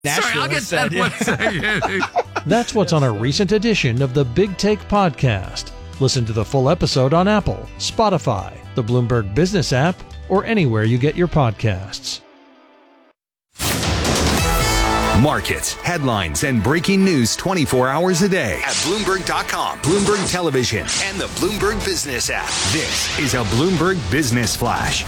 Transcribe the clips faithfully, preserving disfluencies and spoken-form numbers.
Sorry, I'll get that one second. That's what's on a recent edition of the Big Take podcast. Listen to the full episode on Apple, Spotify, the Bloomberg Business app, or anywhere you get your podcasts. Markets, headlines, and breaking news twenty-four hours a day at Bloomberg dot com, Bloomberg Television, and the Bloomberg Business app. This is a Bloomberg Business Flash.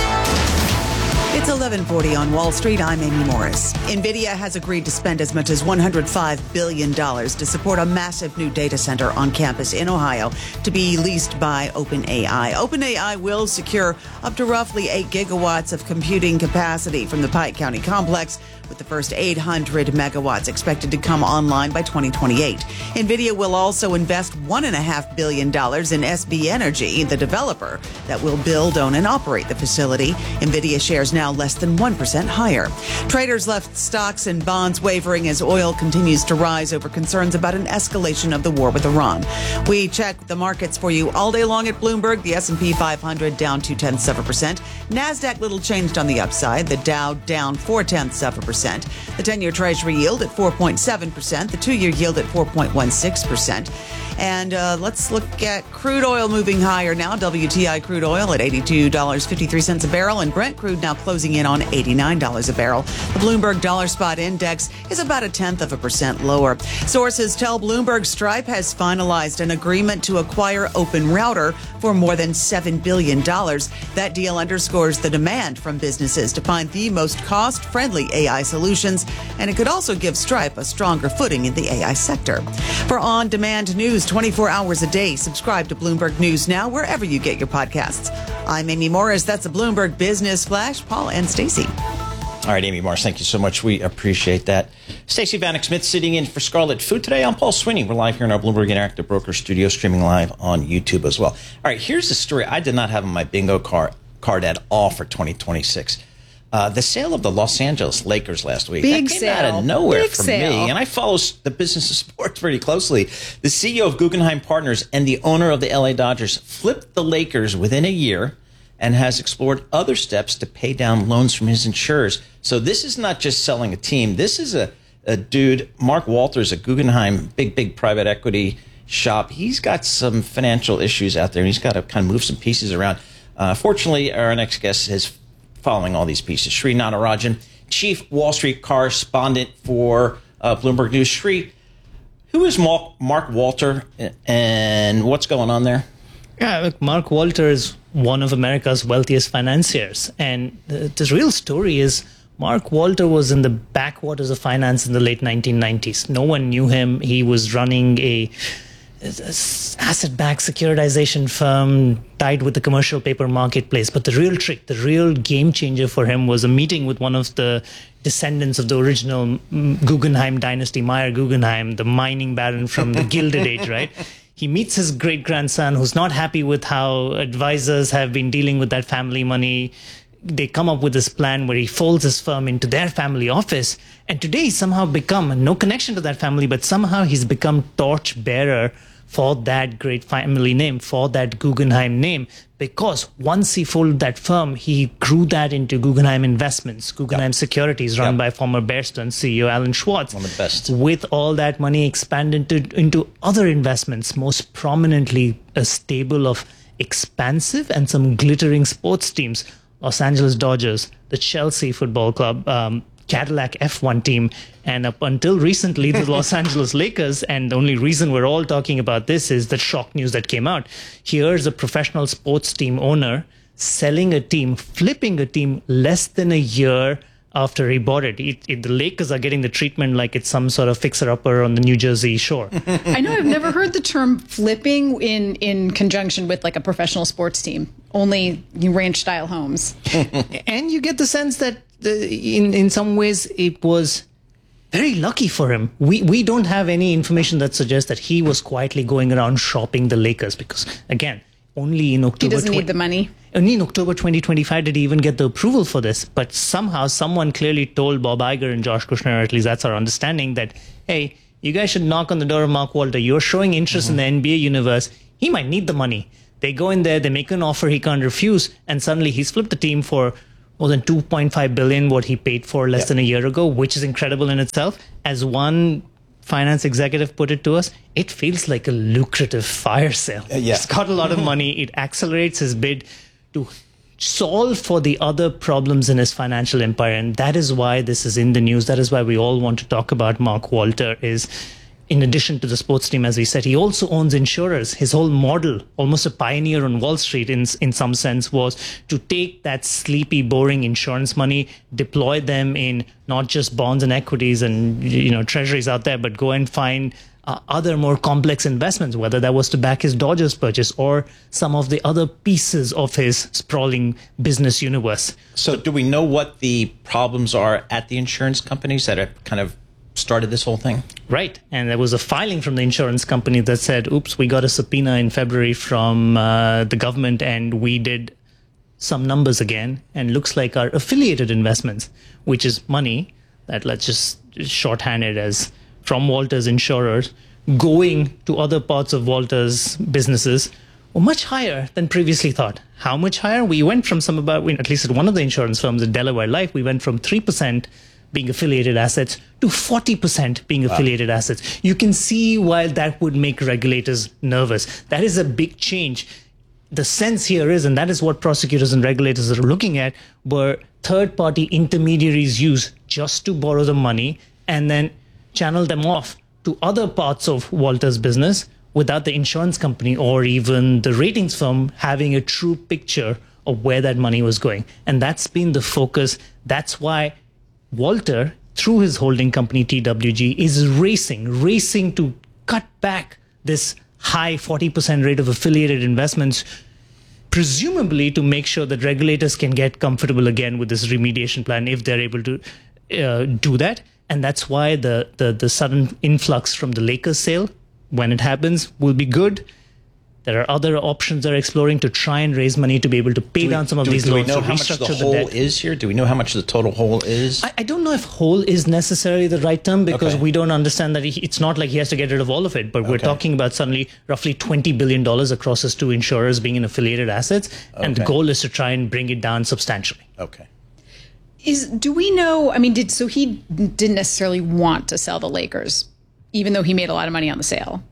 It's eleven forty on Wall Street. I'm Amy Morris. NVIDIA has agreed to spend as much as one hundred five billion dollars to support a massive new data center on campus in Ohio to be leased by OpenAI. OpenAI will secure up to roughly eight gigawatts of computing capacity from the Pike County complex, with the first eight hundred megawatts expected to come online by twenty twenty-eight. NVIDIA will also invest one point five billion dollars in S B Energy, the developer that will build, own, and operate the facility. NVIDIA shares now less than one percent higher. Traders left stocks and bonds wavering as oil continues to rise over concerns about an escalation of the war with Iran. We check the markets for you all day long at Bloomberg. The S and P five hundred down two tenths of a percent. NASDAQ little changed on the upside. The Dow down four tenths of a percent. The ten-year Treasury yield at four point seven percent. The two-year yield at four point one six percent. And uh, let's look at crude oil moving higher now. W T I crude oil at eighty-two dollars and fifty-three cents a barrel, and Brent crude now closing in on eighty-nine dollars a barrel. The Bloomberg Dollar Spot Index is about a tenth of a percent lower. Sources tell Bloomberg Stripe has finalized an agreement to acquire OpenRouter for more than seven billion dollars. That deal underscores the demand from businesses to find the most cost-friendly A I solutions, and it could also give Stripe a stronger footing in the A I sector. For on-demand news twenty-four hours a day, subscribe to Bloomberg News Now wherever you get your podcasts. I'm Amy Morris. That's a Bloomberg Business Flash. Paul and Stacey. All right, Amy Morris, thank you so much. We appreciate that. Stacey Vanek Smith sitting in for Scarlet Food today. I'm Paul Sweeney. We're live here in our Bloomberg Interactive Broker studio, streaming live on YouTube as well. All right, here's the story I did not have on my bingo card, card at all for twenty twenty-six. Uh, the sale of the Los Angeles Lakers last week. Big that came sale. out of nowhere Big for sale. me. And I follow the business of sports pretty closely. The C E O of Guggenheim Partners and the owner of the L A Dodgers flipped the Lakers within a year and has explored other steps to pay down loans from his insurers. So this is not just selling a team. This is a, a dude, Mark Walters, a Guggenheim, big, big private equity shop. He's got some financial issues out there, and he's got to kind of move some pieces around. Uh, fortunately, our next guest is following all these pieces. Sri Natarajan, Chief Wall Street Correspondent for uh, Bloomberg News. Sri, who is Mark, Mark Walter, and what's going on there? Yeah, look, Mark Walter is one of America's wealthiest financiers. And the, the real story is Mark Walter was in the backwaters of finance in the late nineteen nineties. No one knew him. He was running a asset-backed securitization firm tied with the commercial paper marketplace. But the real trick, the real game changer for him was a meeting with one of the descendants of the original Guggenheim dynasty, Meyer Guggenheim, the mining baron from the Gilded Age, right? He meets his great-grandson who's not happy with how advisors have been dealing with that family money. They come up with this plan where he folds his firm into their family office. And today he's somehow become, no connection to that family, but somehow he's become torchbearer for that great family name, for that Guggenheim name, because once he folded that firm, he grew that into Guggenheim Investments, Guggenheim yep. Securities, run yep. by former Bear Stearns C E O Alan Schwartz. One of the best. With all that money expanded to, into other investments, most prominently a stable of expansive and some glittering sports teams. Los Angeles Dodgers, the Chelsea Football Club, um, Cadillac F one team, and up until recently, the Los Angeles Lakers. And the only reason we're all talking about this is the shock news that came out. Here's a professional sports team owner selling a team, flipping a team less than a year after he bought it. It, it. The Lakers are getting the treatment like it's some sort of fixer-upper on the New Jersey shore. I know I've never heard the term flipping in, in conjunction with like a professional sports team, only ranch-style homes. And you get the sense that the, in, in some ways it was very lucky for him. We, we don't have any information that suggests that he was quietly going around shopping the Lakers because, again, only in October... He doesn't need the money. Only in October twenty twenty-five did he even get the approval for this. But somehow someone clearly told Bob Iger and Josh Kushner, or at least that's our understanding, that, hey, you guys should knock on the door of Mark Walter. You're showing interest mm-hmm. in the N B A universe. He might need the money. They go in there, they make an offer he can't refuse, and suddenly he's flipped the team for more than two point five billion what he paid for less yep. than a year ago, which is incredible in itself. As one finance executive put it to us, it feels like a lucrative fire sale. Uh, yeah. He's got a lot of money. It accelerates his bid to solve for the other problems in his financial empire. And that is why this is in the news. That is why we all want to talk about Mark Walter. Is in addition to the sports team, as we said, he also owns insurers. His whole model, almost a pioneer on Wall Street in, in some sense, was to take that sleepy, boring insurance money, deploy them in not just bonds and equities and, you know, treasuries out there, but go and find uh, other more complex investments, whether that was to back his Dodgers purchase or some of the other pieces of his sprawling business universe. So do we know what the problems are at the insurance companies that have kind of started this whole thing? Right. And there was a filing from the insurance company that said, oops, we got a subpoena in February from uh, the government and we did some numbers again. And looks like our affiliated investments, which is money that, let's just shorthand it as from Walter's insurers, going to other parts of Walter's businesses, were much higher than previously thought. How much higher? We went from some about, at least at one of the insurance firms at Delaware Life, we went from three percent being affiliated assets to forty percent being affiliated wow. assets. You can see why that would make regulators nervous. That is a big change. The sense here is, and that is what prosecutors and regulators are looking at, where third-party intermediaries use just to borrow the money and then channel them off to other parts of Walter's business without the insurance company or even the ratings firm having a true picture of where that money was going. And that's been the focus. That's why Walter, through his holding company T W G, is racing, racing to cut back this high forty percent rate of affiliated investments, presumably to make sure that regulators can get comfortable again with this remediation plan if they're able to uh, do that. And that's why the, the, the sudden influx from the Lakers sale, when it happens, will be good. There are other options they're exploring to try and raise money to be able to pay we, down some of these loans. Do we know how much the hole is here? Do we know how much the total hole is? I, I don't know if whole is necessarily the right term because okay. we don't understand that he, it's not like he has to get rid of all of it. But okay. we're talking about suddenly roughly twenty billion dollars across his two insurers being in affiliated assets. Okay. And the goal is to try and bring it down substantially. Okay. Is do we know, I mean, did so he didn't necessarily want to sell the Lakers, even though he made a lot of money on the sale?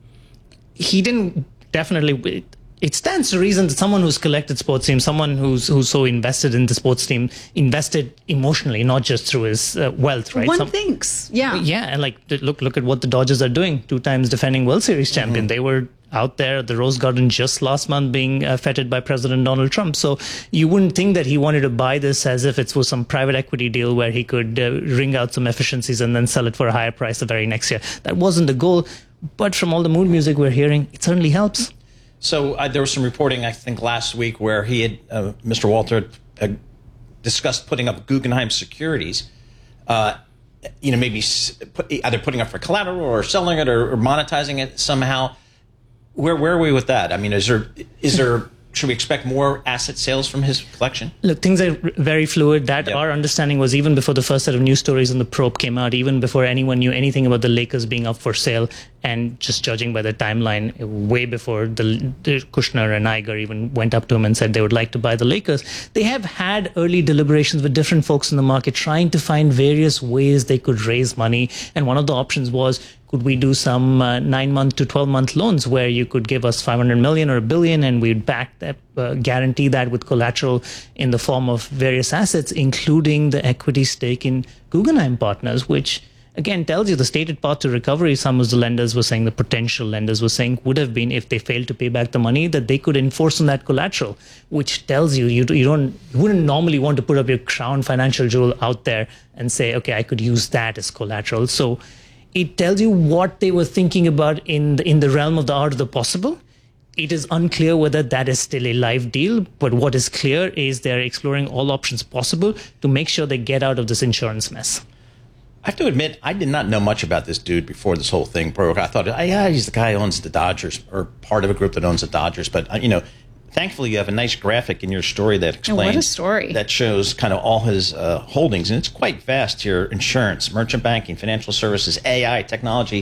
He didn't. Definitely, it stands to reason that someone who's collected sports teams, someone who's who's so invested in the sports team, invested emotionally, not just through his uh, wealth, right? One Some, thinks, yeah, yeah, and like look look at what the Dodgers are doing. Two times defending World Series champion, mm-hmm. they were out there at the Rose Garden just last month being uh, feted by President Donald Trump. So you wouldn't think that he wanted to buy this as if it was some private equity deal where he could uh, wring out some efficiencies and then sell it for a higher price the very next year. That wasn't the goal. But from all the mood music we're hearing, it certainly helps. So uh, there was some reporting, I think, last week where he had, uh, Mister Walter, uh, discussed putting up Guggenheim securities, uh, you know, maybe put, either putting up for collateral or selling it or, or monetizing it somehow. Where where are we with that? I mean, is there is there should we expect more asset sales from his collection? Look, things are very fluid. That yep. our understanding was even before the first set of news stories in the probe came out, even before anyone knew anything about the Lakers being up for sale, and just judging by the timeline, way before the, the Kushner and Iger even went up to him and said they would like to buy the Lakers, they have had early deliberations with different folks in the market trying to find various ways they could raise money. And one of the options was, could we do some uh, nine-month to twelve-month loans where you could give us five hundred million or a billion and we'd back that, uh, guarantee that with collateral in the form of various assets, including the equity stake in Guggenheim Partners, which, again, tells you the stated path to recovery. Some of the lenders were saying, the potential lenders were saying, would have been if they failed to pay back the money, that they could enforce on that collateral, which tells you you, you don't you wouldn't normally want to put up your crown financial jewel out there and say, okay, I could use that as collateral. So it tells you what they were thinking about in the, in the realm of the art of the possible. It is unclear whether that is still a live deal, but what is clear is they're exploring all options possible to make sure they get out of this insurance mess. I have to admit, I did not know much about this dude before this whole thing broke. I thought, oh, yeah, he's the guy who owns the Dodgers, or part of a group that owns the Dodgers. But, you know, thankfully you have a nice graphic in your story that explains, oh, what a story. that shows kind of all his uh, holdings. And it's quite vast here: insurance, merchant banking, financial services, A I, technology,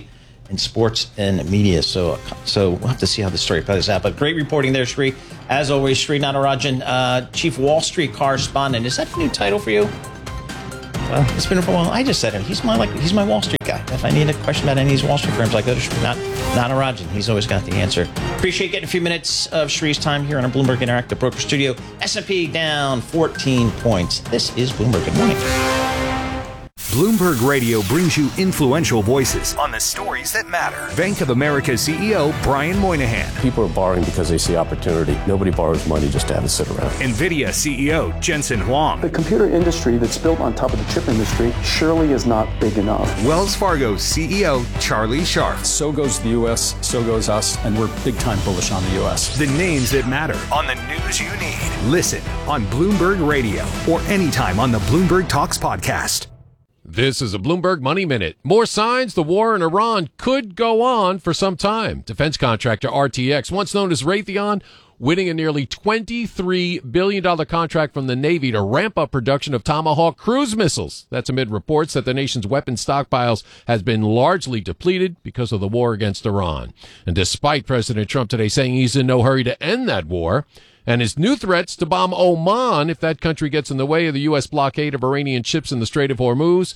in sports and media. So so we'll have to see how the story plays out. But great reporting there, Sri. As always, Sri Natarajan, uh, Chief Wall Street Correspondent. Is that a new title for you? Uh, it's been for a while. I just said it. He's my like he's my Wall Street guy. If I need a question about any of these Wall Street firms, I go to Sri Not Natarajan. He's always got the answer. Appreciate getting a few minutes of Sri's time here on our Bloomberg Interactive Broker Studio. S and P down fourteen points. This is Bloomberg. Good morning. Bloomberg Radio brings you influential voices on the stories that matter. Bank of America C E O Brian Moynihan. People are borrowing because they see opportunity. Nobody borrows money just to have it sit around. NVIDIA C E O Jensen Huang. The computer industry that's built on top of the chip industry surely is not big enough. Wells Fargo C E O Charlie Scharf. So goes the U S, so goes us, and we're big time bullish on the U S. The names that matter on the news you need. Listen on Bloomberg Radio or anytime on the Bloomberg Talks podcast. This is a Bloomberg Money Minute. More signs the war in Iran could go on for some time. Defense contractor R T X, once known as Raytheon, winning a nearly twenty-three billion dollars contract from the Navy to ramp up production of Tomahawk cruise missiles. That's amid reports that the nation's weapons stockpiles has been largely depleted because of the war against Iran. And despite President Trump today saying he's in no hurry to end that war, and his new threats to bomb Oman if that country gets in the way of the U S blockade of Iranian ships in the Strait of Hormuz,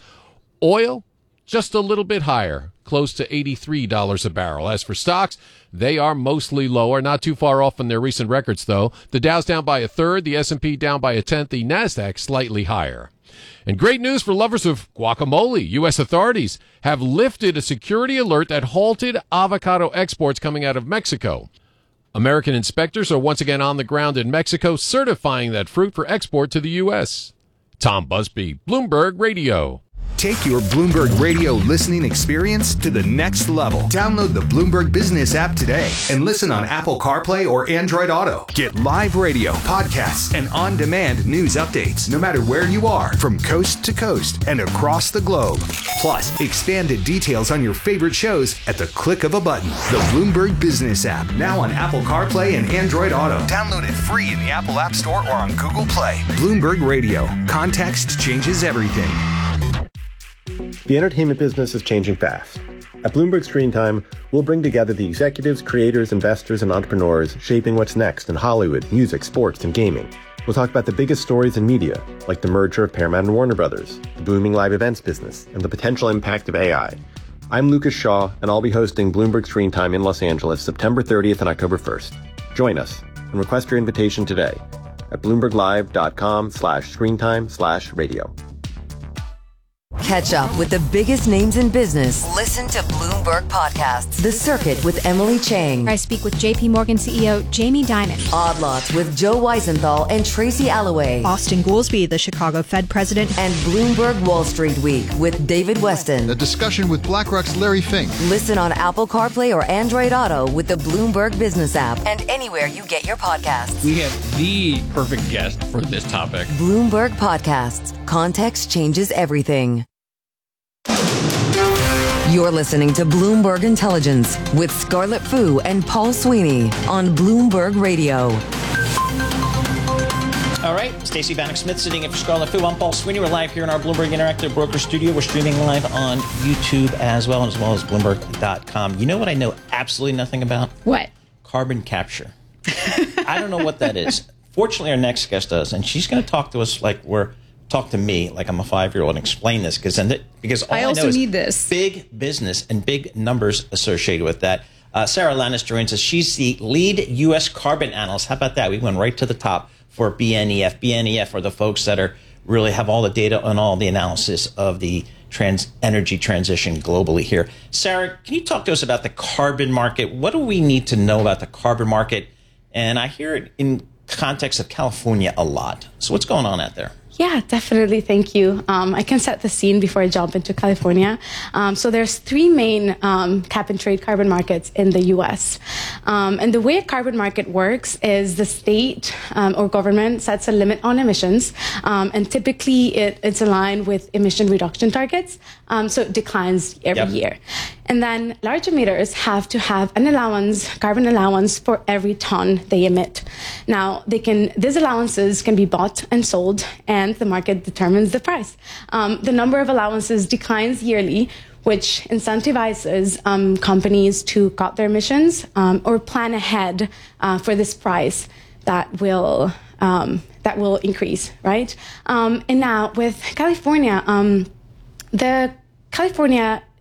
oil just a little bit higher, close to eighty-three dollars a barrel. As for stocks, they are mostly lower, not too far off from their recent records, though. The Dow's down by a third, the S and P down by a tenth, the NASDAQ slightly higher. And great news for lovers of guacamole. U S authorities have lifted a security alert that halted avocado exports coming out of Mexico. American inspectors are once again on the ground in Mexico, certifying that fruit for export to the U S. Tom Busby, Bloomberg Radio. Take your Bloomberg Radio listening experience to the next level. Download the Bloomberg Business app today and listen on Apple CarPlay or Android Auto. Get live radio, podcasts, and on-demand news updates no matter where you are, from coast to coast and across the globe. Plus, expanded details on your favorite shows at the click of a button. The Bloomberg Business app, now on Apple CarPlay and Android Auto. Download it free in the Apple App Store or on Google Play. Bloomberg Radio. Context changes everything. The entertainment business is changing fast. At Bloomberg Screen Time, we'll bring together the executives, creators, investors, and entrepreneurs shaping what's next in Hollywood, music, sports, and gaming. We'll talk about the biggest stories in media, like the merger of Paramount and Warner Brothers, the booming live events business, and the potential impact of A I. I'm Lucas Shaw, and I'll be hosting Bloomberg Screen Time in Los Angeles September thirtieth and October first. Join us and request your invitation today at bloomberglive.com slash screentime slash radio. Catch up with the biggest names in business. Listen to Bloomberg Podcasts. The Circuit with Emily Chang. I speak with J P Morgan C E O Jamie Dimon. Odd Lots with Joe Weisenthal and Tracy Alloway. Austin Goolsbee, the Chicago Fed president. And Bloomberg Wall Street Week with David Weston. A discussion with BlackRock's Larry Fink. Listen on Apple CarPlay or Android Auto with the Bloomberg Business app and anywhere you get your podcasts. We have the perfect guest for this topic. Bloomberg Podcasts. Context changes everything. You're listening to Bloomberg Intelligence with Scarlett Fu and Paul Sweeney on Bloomberg Radio. All right, Stacey Bannock Smith sitting in for Scarlett Fu. I'm Paul Sweeney. We're live here in our Bloomberg Interactive Broker Studio. We're streaming live on YouTube as well, as well as Bloomberg dot com. You know what I know absolutely nothing about? What? Carbon capture. I don't know what that is. Fortunately, our next guest does, and she's going to talk to us like we're talk to me like I'm a five-year-old and explain this because then because all I, I also know is need this. Big business and big numbers associated with that. Uh, Sarah Lannis joins us. She's the lead U S carbon analyst. How about that? We went right to the top for B N E F. B N E F are the folks that are really have all the data and all the analysis of the trans energy transition globally here. Sarah, can you talk to us about the carbon market? What do we need to know about the carbon market? And I hear it in context of California a lot. So what's going on out there? Yeah, definitely. Thank you. Um, I can set the scene before I jump into California. Um, so there's three main um, cap and trade carbon markets in the U S. Um, and the way a carbon market works is the state um, or government sets a limit on emissions. Um, and typically it, it's aligned with emission reduction targets. Um, so it declines every yep. year. And then large emitters have to have an allowance, carbon allowance for every ton they emit. Now, they can these allowances can be bought and sold, and the market determines the price. Um, the number of allowances declines yearly, which incentivizes um, companies to cut their emissions um, or plan ahead uh, for this price that will um, that will increase, right? Um, and now with California, um, the California